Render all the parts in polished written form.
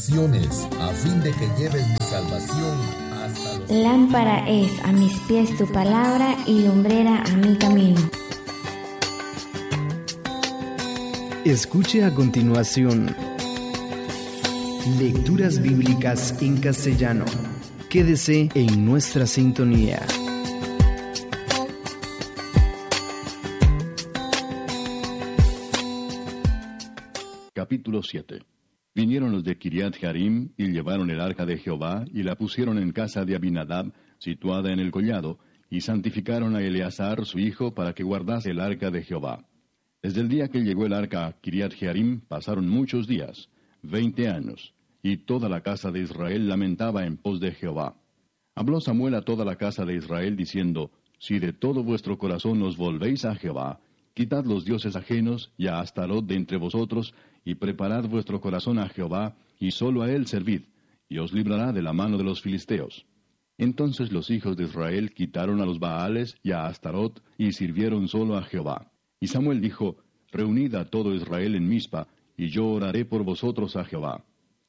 A fin de que lleves mi salvación hasta los... Lámpara es a mis pies tu palabra y lumbrera a mi camino. Escuche a continuación lecturas bíblicas en castellano. Quédese en nuestra sintonía. Capítulo 7. Vinieron los de Kiriat Jearim y llevaron el arca de Jehová y la pusieron en casa de Abinadab, situada en el collado, y santificaron a Eleazar su hijo para que guardase el arca de Jehová. Desde el día que llegó el arca a Kiriat Jearim pasaron muchos días, 20 años, y toda la casa de Israel lamentaba en pos de Jehová. Habló Samuel a toda la casa de Israel diciendo: Si de todo vuestro corazón os volvéis a Jehová, quitad los dioses ajenos y a Astarot de entre vosotros, y preparad vuestro corazón a Jehová, y solo a él servid, y os librará de la mano de los filisteos. Entonces los hijos de Israel quitaron a los Baales y a Astarot, y sirvieron solo a Jehová. Y Samuel dijo: Reunid a todo Israel en Mizpa, y yo oraré por vosotros a Jehová.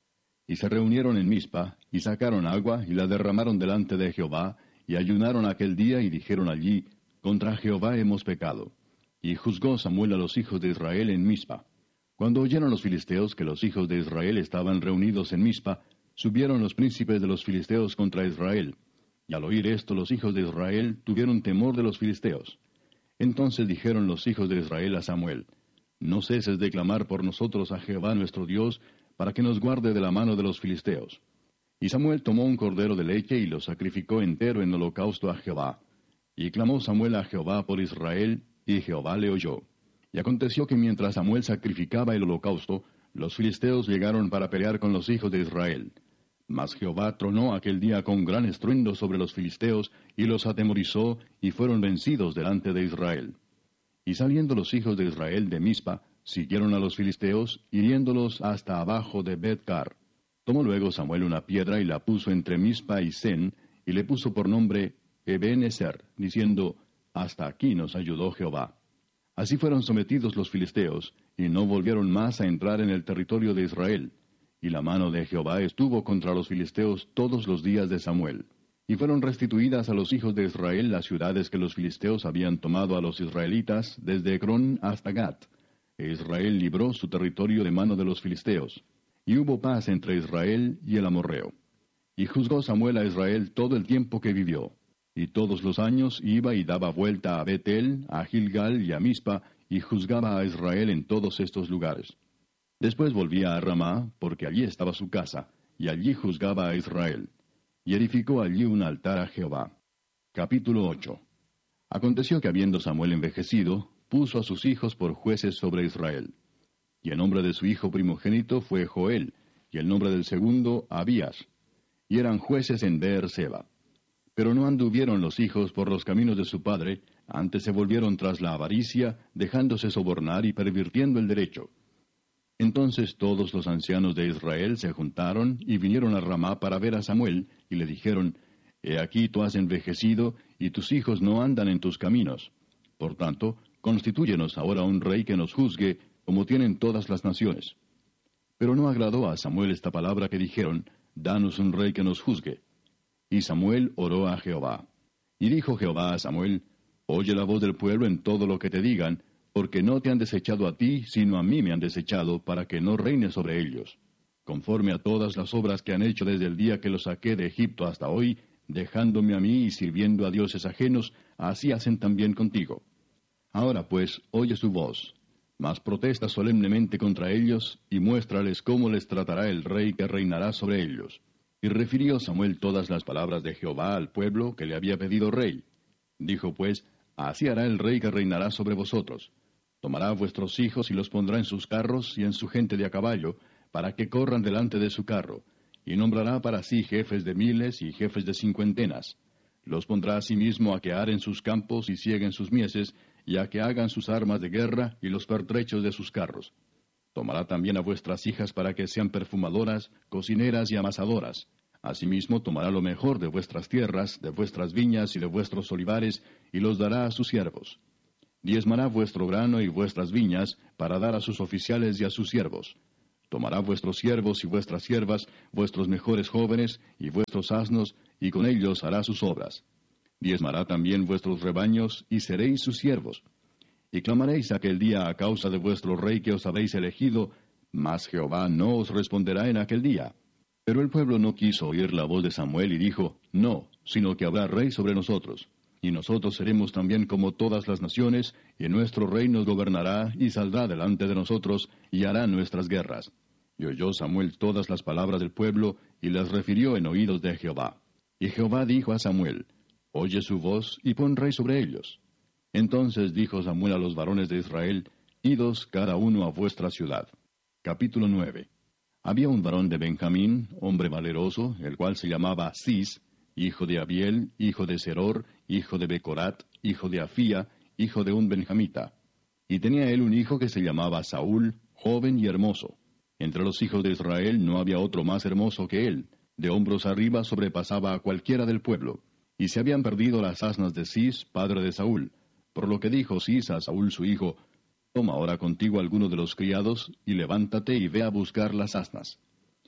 Y se reunieron en Mizpa, y sacaron agua, y la derramaron delante de Jehová, y ayunaron aquel día, y dijeron allí: Contra Jehová hemos pecado. Y juzgó Samuel a los hijos de Israel en Mizpa. Cuando oyeron los filisteos que los hijos de Israel estaban reunidos en Mizpa, subieron los príncipes de los filisteos contra Israel. Y al oír esto los hijos de Israel tuvieron temor de los filisteos. Entonces dijeron los hijos de Israel a Samuel: No ceses de clamar por nosotros a Jehová nuestro Dios, para que nos guarde de la mano de los filisteos. Y Samuel tomó un cordero de leche y lo sacrificó entero en holocausto a Jehová. Y clamó Samuel a Jehová por Israel, y Jehová le oyó. Y aconteció que mientras Samuel sacrificaba el holocausto, los filisteos llegaron para pelear con los hijos de Israel. Mas Jehová tronó aquel día con gran estruendo sobre los filisteos, y los atemorizó, y fueron vencidos delante de Israel. Y saliendo los hijos de Israel de Mizpa, siguieron a los filisteos, hiriéndolos hasta abajo de Bet-car. Tomó luego Samuel una piedra y la puso entre Mizpa y Sen, y le puso por nombre Ebenezer, diciendo: Hasta aquí nos ayudó Jehová. Así fueron sometidos los filisteos, y no volvieron más a entrar en el territorio de Israel. Y la mano de Jehová estuvo contra los filisteos todos los días de Samuel. Y fueron restituidas a los hijos de Israel las ciudades que los filisteos habían tomado a los israelitas, desde Ecrón hasta Gat. E Israel libró su territorio de mano de los filisteos. Y hubo paz entre Israel y el amorreo. Y juzgó Samuel a Israel todo el tiempo que vivió. Y todos los años iba y daba vuelta a Betel, a Gilgal y a Mizpa, y juzgaba a Israel en todos estos lugares. Después volvía a Ramá, porque allí estaba su casa, y allí juzgaba a Israel. Y edificó allí un altar a Jehová. Capítulo 8. Aconteció que habiendo Samuel envejecido, puso a sus hijos por jueces sobre Israel. Y el nombre de su hijo primogénito fue Joel, y el nombre del segundo Abías. Y eran jueces en Beer-seba. Pero no anduvieron los hijos por los caminos de su padre, antes se volvieron tras la avaricia, dejándose sobornar y pervirtiendo el derecho. Entonces todos los ancianos de Israel se juntaron y vinieron a Ramá para ver a Samuel, y le dijeron: He aquí tú has envejecido, y tus hijos no andan en tus caminos. Por tanto, constitúyenos ahora un rey que nos juzgue, como tienen todas las naciones. Pero no agradó a Samuel esta palabra que dijeron: Danos un rey que nos juzgue. Y Samuel oró a Jehová. Y dijo Jehová a Samuel: Oye la voz del pueblo en todo lo que te digan, porque no te han desechado a ti, sino a mí me han desechado, para que no reines sobre ellos. Conforme a todas las obras que han hecho desde el día que los saqué de Egipto hasta hoy, dejándome a mí y sirviendo a dioses ajenos, así hacen también contigo. Ahora pues, oye su voz, mas protesta solemnemente contra ellos, y muéstrales cómo les tratará el rey que reinará sobre ellos. Y refirió Samuel todas las palabras de Jehová al pueblo que le había pedido rey. Dijo pues: Así hará el rey que reinará sobre vosotros. Tomará a vuestros hijos y los pondrá en sus carros y en su gente de a caballo, para que corran delante de su carro, y nombrará para sí jefes de miles y jefes de cincuentenas. Los pondrá asimismo a que aren sus campos y sieguen sus mieses, y a que hagan sus armas de guerra y los pertrechos de sus carros. Tomará también a vuestras hijas para que sean perfumadoras, cocineras y amasadoras. Asimismo tomará lo mejor de vuestras tierras, de vuestras viñas y de vuestros olivares, y los dará a sus siervos. Diezmará vuestro grano y vuestras viñas, para dar a sus oficiales y a sus siervos. Tomará vuestros siervos y vuestras siervas, vuestros mejores jóvenes y vuestros asnos, y con ellos hará sus obras. Diezmará también vuestros rebaños, y seréis sus siervos. Y clamaréis aquel día a causa de vuestro rey que os habéis elegido, mas Jehová no os responderá en aquel día. Pero el pueblo no quiso oír la voz de Samuel y dijo, no, sino que habrá rey sobre nosotros. Y nosotros seremos también como todas las naciones, y nuestro rey nos gobernará, y saldrá delante de nosotros, y hará nuestras guerras. Y oyó Samuel todas las palabras del pueblo, y las refirió en oídos de Jehová. Y Jehová dijo a Samuel, oye su voz, y pon rey sobre ellos. Entonces dijo Samuel a los varones de Israel, idos cada uno a vuestra ciudad. Capítulo 9. Había un varón de Benjamín, hombre valeroso, el cual se llamaba Cis, hijo de Abiel, hijo de Seror, hijo de Becorat, hijo de Afía, hijo de un benjamita. Y tenía él un hijo que se llamaba Saúl, joven y hermoso. Entre los hijos de Israel no había otro más hermoso que él. De hombros arriba sobrepasaba a cualquiera del pueblo. Y se habían perdido las asnas de Cis, padre de Saúl. Por lo que dijo Cis a Saúl su hijo, toma ahora contigo alguno de los criados, y levántate y ve a buscar las asnas.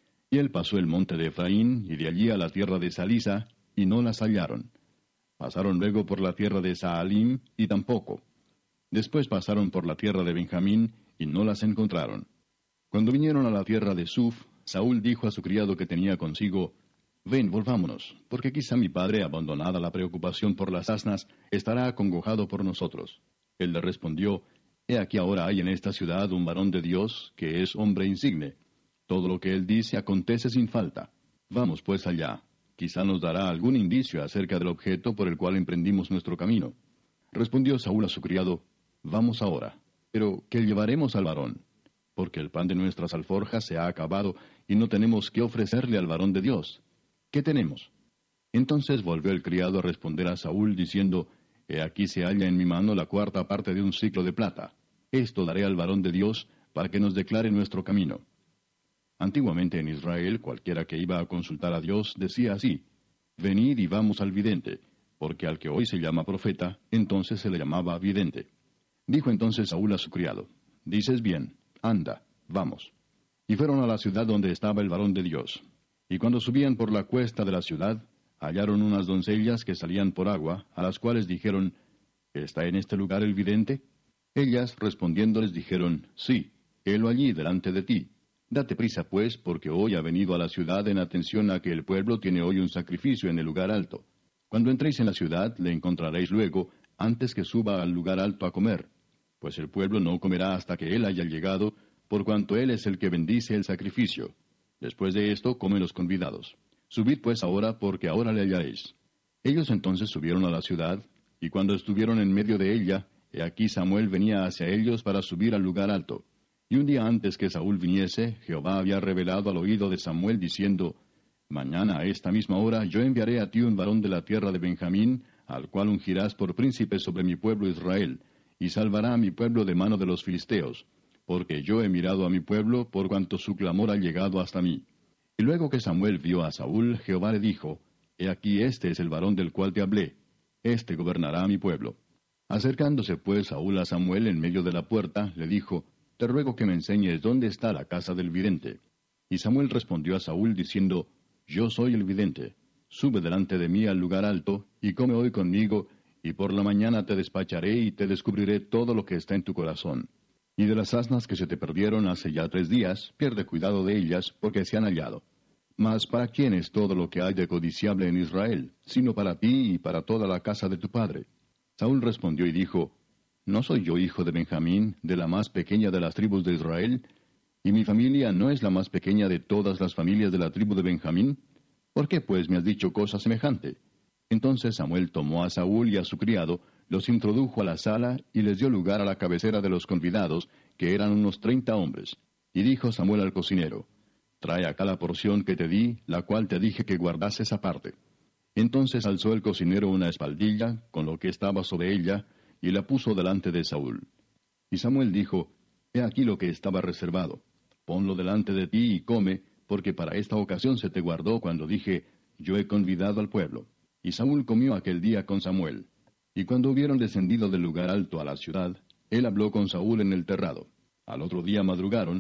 Y él pasó el monte de Efraín, y de allí a la tierra de Salisa, y no las hallaron. Pasaron luego por la tierra de Saalim, y tampoco. Después pasaron por la tierra de Benjamín, y no las encontraron. Cuando vinieron a la tierra de Suf, Saúl dijo a su criado que tenía consigo, ven, volvámonos, porque quizá mi padre, abandonada la preocupación por las asnas, estará acongojado por nosotros. Él le respondió, he aquí ahora hay en esta ciudad un varón de Dios, que es hombre insigne. Todo lo que él dice acontece sin falta. Vamos pues allá. Quizá nos dará algún indicio acerca del objeto por el cual emprendimos nuestro camino. Respondió Saúl a su criado, vamos ahora. Pero, ¿qué llevaremos al varón? Porque el pan de nuestras alforjas se ha acabado, y no tenemos qué ofrecerle al varón de Dios. ¿Qué tenemos? Entonces volvió el criado a responder a Saúl, diciendo, he aquí se halla en mi mano la cuarta parte de un siclo de plata. Esto daré al varón de Dios, para que nos declare nuestro camino. Antiguamente en Israel, cualquiera que iba a consultar a Dios decía así, venid y vamos al vidente, porque al que hoy se llama profeta, entonces se le llamaba vidente. Dijo entonces Saúl a su criado, dices bien, anda, vamos. Y fueron a la ciudad donde estaba el varón de Dios. Y cuando subían por la cuesta de la ciudad, hallaron unas doncellas que salían por agua, a las cuales dijeron, ¿está en este lugar el vidente? Ellas respondiéndoles dijeron, sí, helo allí delante de ti. Date prisa pues, porque hoy ha venido a la ciudad en atención a que el pueblo tiene hoy un sacrificio en el lugar alto. Cuando entréis en la ciudad, le encontraréis luego, antes que suba al lugar alto a comer. Pues el pueblo no comerá hasta que él haya llegado, por cuanto él es el que bendice el sacrificio. Después de esto, comen los convidados. Subid pues ahora, porque ahora le hallaréis. Ellos entonces subieron a la ciudad, y cuando estuvieron en medio de ella, he aquí Samuel venía hacia ellos para subir al lugar alto. Y un día antes que Saúl viniese, Jehová había revelado al oído de Samuel, diciendo, mañana a esta misma hora yo enviaré a ti un varón de la tierra de Benjamín, al cual ungirás por príncipe sobre mi pueblo Israel, y salvará a mi pueblo de mano de los filisteos, porque yo he mirado a mi pueblo, por cuanto su clamor ha llegado hasta mí. Y luego que Samuel vio a Saúl, Jehová le dijo, he aquí este es el varón del cual te hablé, este gobernará a mi pueblo. Acercándose pues Saúl a Samuel en medio de la puerta, le dijo, te ruego que me enseñes dónde está la casa del vidente. Y Samuel respondió a Saúl diciendo, yo soy el vidente. Sube delante de mí al lugar alto, y come hoy conmigo, y por la mañana te despacharé y te descubriré todo lo que está en tu corazón. Y de las asnas que se te perdieron hace ya 3 días, pierde cuidado de ellas, porque se han hallado. Mas ¿para quién es todo lo que hay de codiciable en Israel, sino para ti y para toda la casa de tu padre? Saúl respondió y dijo, ¿no soy yo hijo de Benjamín, de la más pequeña de las tribus de Israel? ¿Y mi familia no es la más pequeña de todas las familias de la tribu de Benjamín? ¿Por qué pues me has dicho cosa semejante? Entonces Samuel tomó a Saúl y a su criado, los introdujo a la sala y les dio lugar a la cabecera de los convidados, que eran unos 30 hombres. Y dijo Samuel al cocinero, trae acá la porción que te di, la cual te dije que guardases aparte. Entonces alzó el cocinero una espaldilla, con lo que estaba sobre ella, y la puso delante de Saúl. Y Samuel dijo, he aquí lo que estaba reservado. Ponlo delante de ti y come, porque para esta ocasión se te guardó cuando dije, yo he convidado al pueblo. Y Saúl comió aquel día con Samuel. Y cuando hubieron descendido del lugar alto a la ciudad, él habló con Saúl en el terrado. Al otro día madrugaron,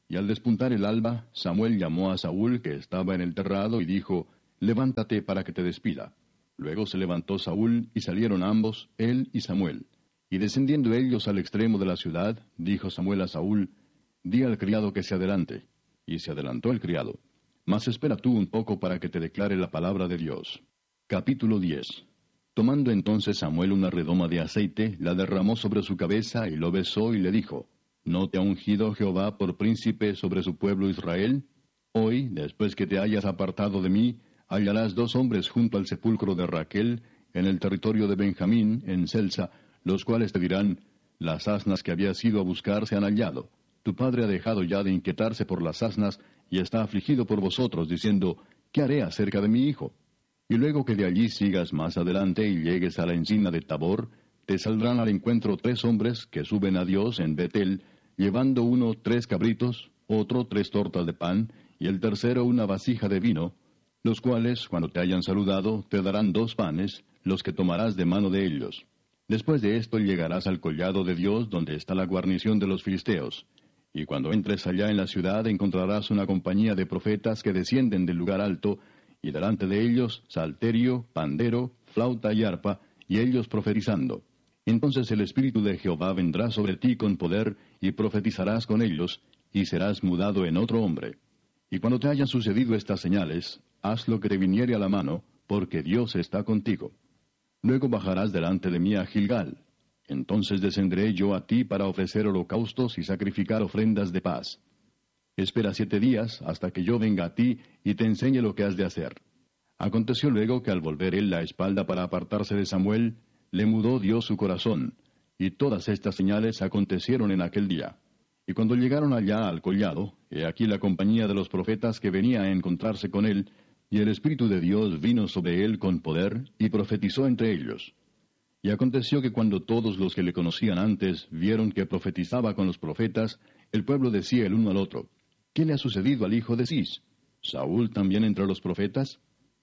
Y al despuntar el alba, Samuel llamó a Saúl, que estaba en el terrado, y dijo, «Levántate para que te despida». Luego se levantó Saúl, y salieron ambos, él y Samuel. Y descendiendo ellos al extremo de la ciudad, dijo Samuel a Saúl, «Di al criado que se adelante». Y se adelantó el criado. Mas espera tú un poco para que te declare la palabra de Dios. Capítulo 10. Tomando entonces Samuel una redoma de aceite, la derramó sobre su cabeza, y lo besó, y le dijo, ¿No te ha ungido Jehová por príncipe sobre su pueblo Israel? Hoy, después que te hayas apartado de mí, hallarás 2 hombres junto al sepulcro de Raquel, en el territorio de Benjamín, en Selsa, los cuales te dirán, las asnas que habías ido a buscar se han hallado. Tu padre ha dejado ya de inquietarse por las asnas, y está afligido por vosotros, diciendo, ¿qué haré acerca de mi hijo? Y luego que de allí sigas más adelante y llegues a la encina de Tabor, te saldrán al encuentro 3 hombres que suben a Dios en Betel, llevando uno 3 cabritos, otro 3 tortas de pan, y el tercero una vasija de vino, los cuales, cuando te hayan saludado, te darán 2 panes, los que tomarás de mano de ellos. Después de esto llegarás al collado de Dios, donde está la guarnición de los filisteos. Y cuando entres allá en la ciudad encontrarás una compañía de profetas que descienden del lugar alto, y delante de ellos salterio, pandero, flauta y arpa, y ellos profetizando. Entonces el Espíritu de Jehová vendrá sobre ti con poder, y profetizarás con ellos, y serás mudado en otro hombre. Y cuando te hayan sucedido estas señales, haz lo que te viniere a la mano, porque Dios está contigo. Luego bajarás delante de mí a Gilgal. Entonces descenderé yo a ti para ofrecer holocaustos y sacrificar ofrendas de paz. Espera 7 días hasta que yo venga a ti y te enseñe lo que has de hacer. Aconteció luego que al volver él la espalda para apartarse de Samuel, le mudó Dios su corazón, y todas estas señales acontecieron en aquel día. Y cuando llegaron allá al collado, he aquí la compañía de los profetas que venía a encontrarse con él, y el Espíritu de Dios vino sobre él con poder, y profetizó entre ellos. Y aconteció que cuando todos los que le conocían antes vieron que profetizaba con los profetas, el pueblo decía el uno al otro, ¿qué le ha sucedido al hijo de Cis? ¿Saúl también entre los profetas?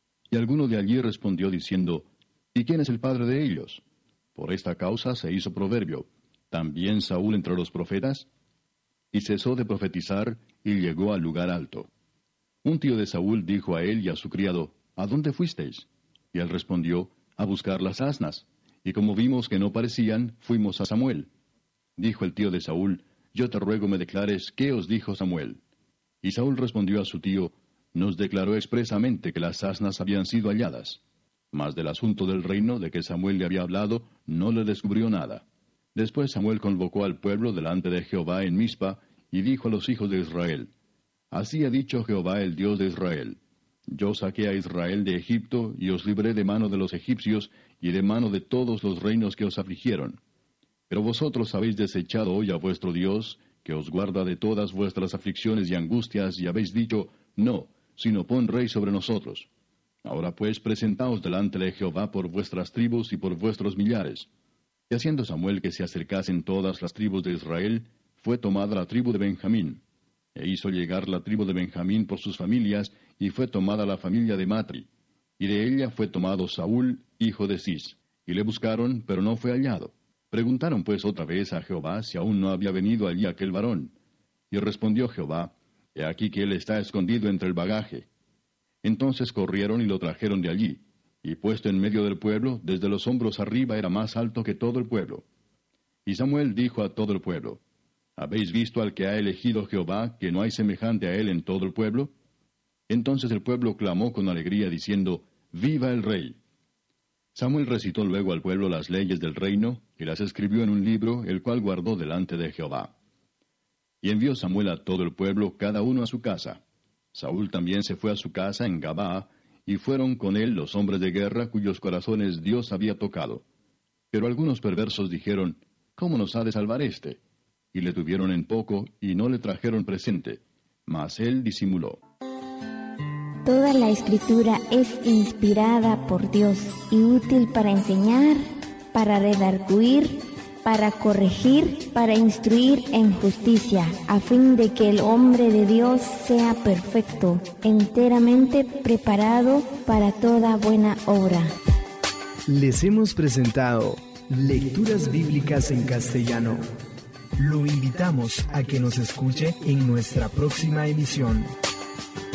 Y alguno de allí respondió diciendo, ¿y quién es el padre de ellos? Por esta causa se hizo proverbio, ¿también Saúl entre los profetas? Y cesó de profetizar, y llegó al lugar alto. Un tío de Saúl dijo a él y a su criado, ¿a dónde fuisteis? Y él respondió, a buscar las asnas. Y como vimos que no parecían, fuimos a Samuel. Dijo el tío de Saúl, yo te ruego me declares qué os dijo Samuel. Y Saúl respondió a su tío, nos declaró expresamente que las asnas habían sido halladas. Mas del asunto del reino de que Samuel le había hablado, no le descubrió nada. Después Samuel convocó al pueblo delante de Jehová en Mizpa, y dijo a los hijos de Israel, así ha dicho Jehová el Dios de Israel, yo saqué a Israel de Egipto, y os libré de mano de los egipcios, y de mano de todos los reinos que os afligieron. Pero vosotros habéis desechado hoy a vuestro Dios, que os guarda de todas vuestras aflicciones y angustias, y habéis dicho, no, sino pon rey sobre nosotros. Ahora pues presentaos delante de Jehová por vuestras tribus y por vuestros millares. Y haciendo Samuel que se acercasen todas las tribus de Israel, fue tomada la tribu de Benjamín. E hizo llegar la tribu de Benjamín por sus familias, y fue tomada la familia de Matri. Y de ella fue tomado Saúl, hijo de Cis. Y le buscaron, pero no fue hallado. Preguntaron pues otra vez a Jehová si aún no había venido allí aquel varón. Y respondió Jehová, he aquí que él está escondido entre el bagaje. Entonces corrieron y lo trajeron de allí, y puesto en medio del pueblo, desde los hombros arriba era más alto que todo el pueblo. Y Samuel dijo a todo el pueblo, ¿habéis visto al que ha elegido Jehová, que no hay semejante a él en todo el pueblo? Entonces el pueblo clamó con alegría, diciendo, ¡viva el rey! Samuel recitó luego al pueblo las leyes del reino, y las escribió en un libro, el cual guardó delante de Jehová. Y envió Samuel a todo el pueblo, cada uno a su casa. Saúl también se fue a su casa en Gabaa, y fueron con él los hombres de guerra cuyos corazones Dios había tocado. Pero algunos perversos dijeron, ¿cómo nos ha de salvar éste? Y le tuvieron en poco, y no le trajeron presente, mas él disimuló. Toda la Escritura es inspirada por Dios y útil para enseñar, para redarguir, para corregir, para instruir en justicia, a fin de que el hombre de Dios sea perfecto, enteramente preparado para toda buena obra. Les hemos presentado Lecturas Bíblicas en Castellano, Lo invitamos a que nos escuche en nuestra próxima emisión.